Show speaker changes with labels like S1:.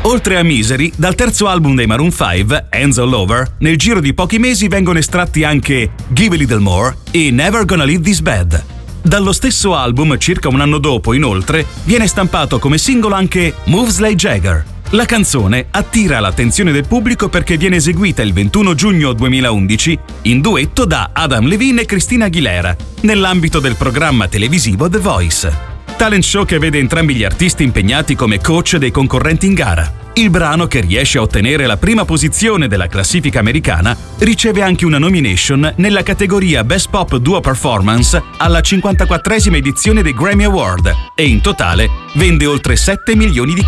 S1: Oltre a Misery, dal terzo album dei Maroon 5, Hands All Over, nel giro di pochi mesi vengono estratti anche Give a Little More e Never Gonna Leave This Bed. Dallo stesso album, circa un anno dopo, inoltre, viene stampato come singolo anche Moves Like Jagger. La canzone attira l'attenzione del pubblico perché viene eseguita il 21 giugno 2011 in duetto da Adam Levine e Christina Aguilera, nell'ambito del programma televisivo The Voice. Talent show che vede entrambi gli artisti impegnati come coach dei concorrenti in gara. Il brano, che riesce a ottenere la prima posizione della classifica americana, riceve anche una nomination nella categoria Best Pop Duo Performance alla 54esima edizione dei Grammy Award e in totale vende oltre 7 milioni di